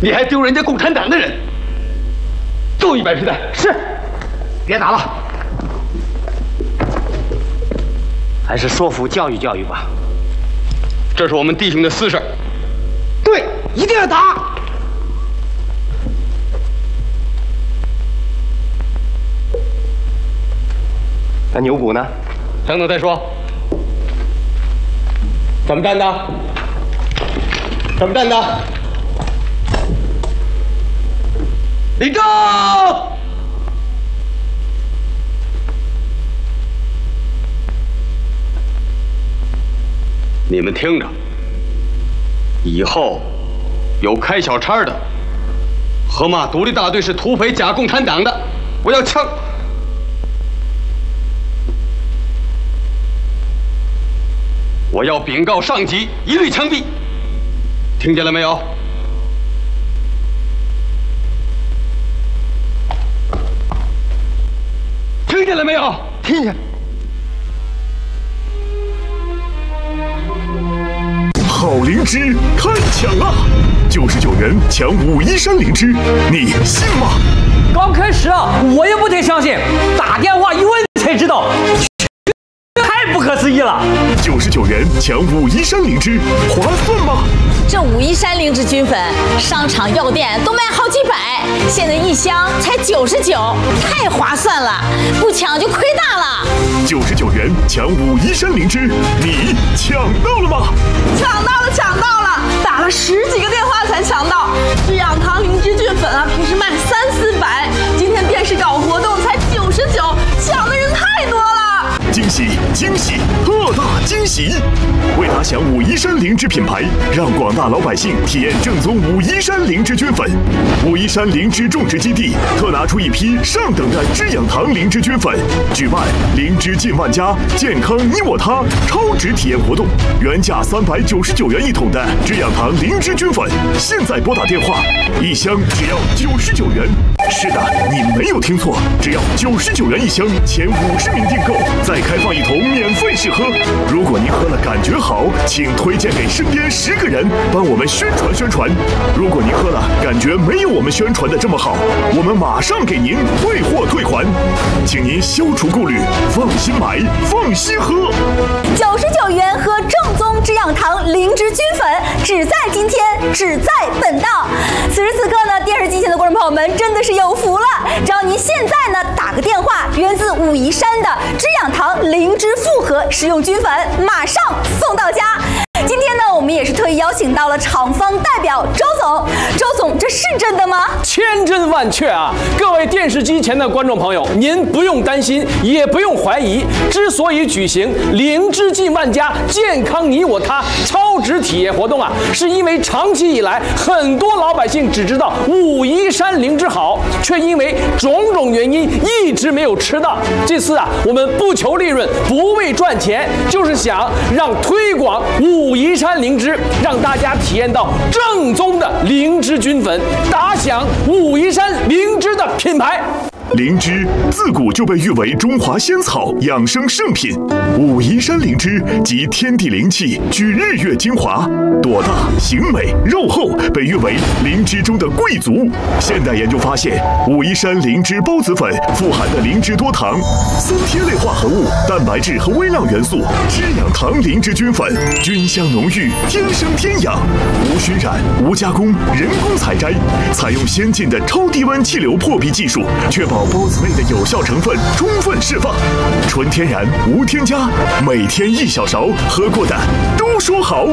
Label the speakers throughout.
Speaker 1: 你还丢人家共产党的人，揍100皮带。是，别打了，
Speaker 2: 还是说服教育教育吧。
Speaker 1: 这是我们弟兄的私事。
Speaker 2: 对，一定要打。那牛骨呢？
Speaker 1: 等等再说。怎么站的？怎么站的？立正！你们听着，以后有开小差的和骂独立大队是土匪假共产党的，我要枪！我要禀告上级，一律枪毙！听见了没有？听见了没有？
Speaker 2: 听见。
Speaker 3: 好灵芝开抢啦！99元抢513灵芝，你信吗？
Speaker 4: 刚开始啊，我也不太相信，打电话一问才知道，太不可思议了。
Speaker 3: 99元抢513灵芝，划算吗？
Speaker 5: 这513灵芝菌粉，商场药店都卖好几百，现在一箱才99，太划算了，不抢就亏大了。
Speaker 3: 99元抢513灵芝，你抢到了吗？
Speaker 6: 抢到了，抢到了！打了10几个电话才抢到。制氧堂灵芝菌粉啊，平时卖3、400，今天电视搞活动才99，抢的人太多了。
Speaker 3: 惊喜惊喜，特大惊喜！为打响513灵芝品牌，让广大老百姓体验正宗513灵芝菌粉。513灵芝种植基地特拿出一批上等的制氧堂灵芝菌粉，举办灵芝进万家，健康你我他超值体验活动。原价399元一桶的制氧堂灵芝菌粉，现在拨打电话，一箱只要99元。是的，你没有听错，只要99元一箱，前50名订购再开放一桶免费试喝。如果您喝了感觉好，请推荐给身边10个人，帮我们宣传宣传。如果您喝了感觉没有我们宣传的这么好，我们马上给您退货退款，请您消除顾虑，放心买，放心喝。
Speaker 7: 99元喝正宗制氧堂灵芝菌粉，只在今天，只在本档。此时此刻呢，电视机前的观众朋友们真的是有福了，只要您现在呢打个电话，源自武夷山的制氧堂灵芝复合食用菌粉，马上送到家。今天呢，我们也是特意邀请到了厂方代表周总。周总，这是真的吗？
Speaker 4: 千真万确啊！各位电视机前的观众朋友，您不用担心，也不用怀疑。之所以举行灵芝进万家，健康你我他超值体验活动啊，是因为长期以来，很多老百姓只知道武夷山灵芝好，却因为种种原因一直没有吃到。这次啊，我们不求利润，不为赚钱，就是想让推广武夷山灵芝，让大家体验到正宗的灵芝菌粉，打响武夷山灵芝的品牌。
Speaker 3: 灵芝自古就被誉为中华仙草养生圣品，武夷山灵芝集天地灵气，聚日月精华，朵大形美肉厚，被誉为灵芝中的贵族。现代研究发现，武夷山灵芝孢子粉富含的灵芝多糖、三萜类化合物、蛋白质和微量元素，制氧堂灵芝菌粉菌香浓郁，天生天养，无熏染、无加工、人工采摘，采用先进的超低温气流破壁技术，确保孢子内的有效成分充分释放，纯天然无添加，每天1小勺，喝过的都说好。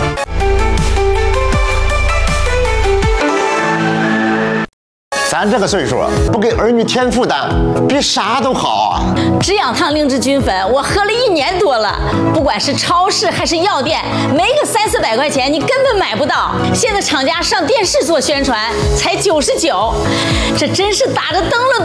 Speaker 8: 咱这个岁数不给儿女添负担，比啥都好啊！
Speaker 5: 制氧堂灵芝菌粉我喝了1年多了，不管是超市还是药店，没个3、400块钱你根本买不到。现在厂家上电视做宣传才99，这真是打着灯笼